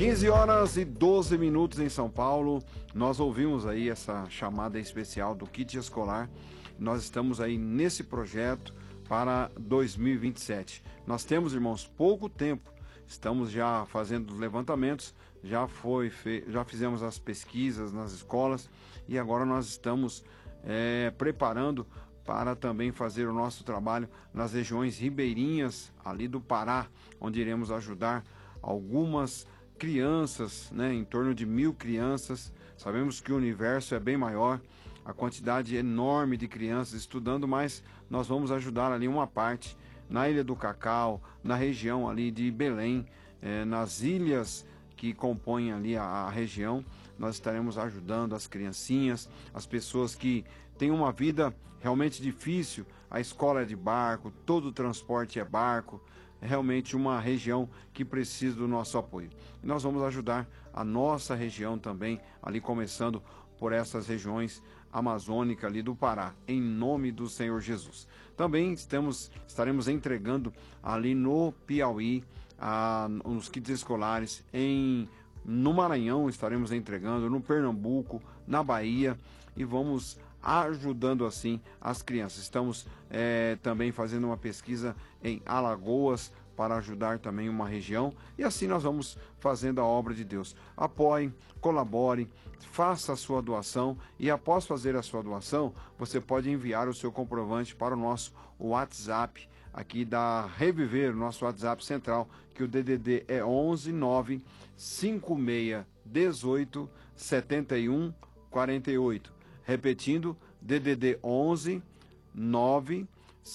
15 horas e 12 minutos em São Paulo. Nós ouvimos aí essa chamada especial do kit escolar. Nós estamos aí nesse projeto para 2027. Nós temos, irmãos, pouco tempo. Estamos já fazendo levantamentos, já fizemos as pesquisas nas escolas e agora nós estamos preparando para também fazer o nosso trabalho nas regiões ribeirinhas ali do Pará, onde iremos ajudar algumas crianças, né, em torno de 1.000 crianças. Sabemos que o universo é bem maior, a quantidade enorme de crianças estudando, mas nós vamos ajudar ali uma parte na Ilha do Cacau, na região ali de Belém, nas ilhas que compõem ali a região. Nós estaremos ajudando as criancinhas, as pessoas que têm uma vida realmente difícil. A escola é de barco, todo o transporte é barco, é realmente uma região que precisa do nosso apoio. E nós vamos ajudar a nossa região também, ali começando por essas regiões amazônicas ali do Pará, em nome do Senhor Jesus. Também estaremos entregando ali no Piauí, os kits escolares, no Maranhão estaremos entregando, no Pernambuco, na Bahia, e vamos ajudando assim as crianças. Estamos também fazendo uma pesquisa em Alagoas para ajudar também uma região, e assim nós vamos fazendo a obra de Deus. Apoiem, colaborem, faça a sua doação, e após fazer a sua doação, você pode enviar o seu comprovante para o nosso WhatsApp aqui da Reviver, nosso WhatsApp central, que o DDD é 11 9 56 18 71 48. Repetindo, DDD 11 9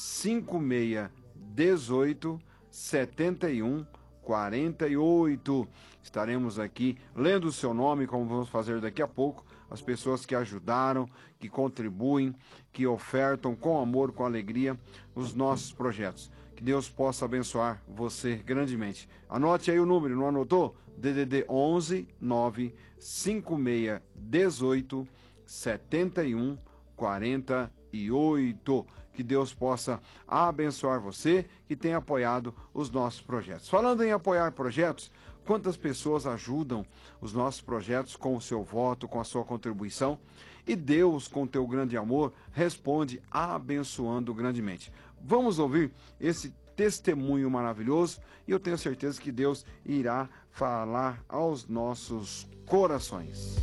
56 18 71 48. Estaremos aqui lendo o seu nome, como vamos fazer daqui a pouco, as pessoas que ajudaram, que contribuem, que ofertam com amor, com alegria os nossos projetos. Que Deus possa abençoar você grandemente. Anote aí o número, não anotou? DDD 11 9 56 18 71 48. Que Deus possa abençoar você que tem apoiado os nossos projetos. Falando em apoiar projetos, quantas pessoas ajudam os nossos projetos com o seu voto, com a sua contribuição? E Deus, com teu grande amor, responde abençoando grandemente. Vamos ouvir esse testemunho maravilhoso e eu tenho certeza que Deus irá falar aos nossos corações.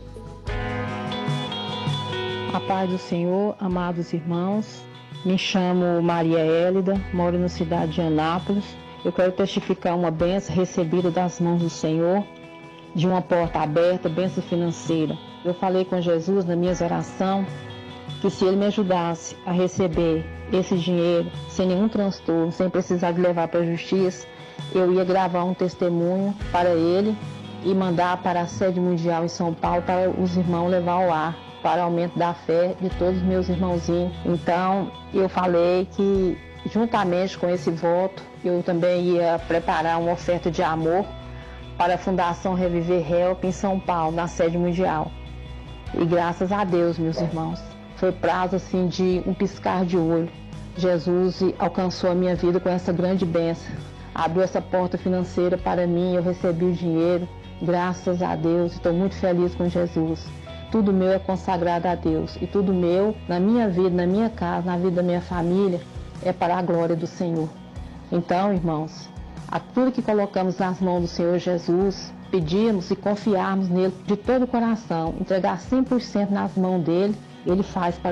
A paz do Senhor, amados irmãos. Me chamo Maria Hélida, moro na cidade de Anápolis. Eu quero testificar uma bênção recebida das mãos do Senhor, de uma porta aberta, bênção financeira. Eu falei com Jesus na minha oração que se Ele me ajudasse a receber esse dinheiro sem nenhum transtorno, sem precisar de levar para a justiça, eu ia gravar um testemunho para Ele e mandar para a sede mundial em São Paulo para os irmãos levar ao ar, para aumento da fé de todos os meus irmãozinhos. Então, eu falei que, juntamente com esse voto, eu também ia preparar uma oferta de amor para a Fundação Reviver Help em São Paulo, na sede mundial. E graças a Deus, meus irmãos, foi prazo assim de um piscar de olho. Jesus alcançou a minha vida com essa grande bênção. Abriu essa porta financeira para mim, eu recebi o dinheiro, graças a Deus, estou muito feliz com Jesus. Tudo meu é consagrado a Deus, e tudo meu, na minha vida, na minha casa, na vida da minha família, é para a glória do Senhor. Então, irmãos, tudo que colocamos nas mãos do Senhor Jesus, pedimos e confiarmos nele de todo o coração, entregar 100% nas mãos dele, ele faz para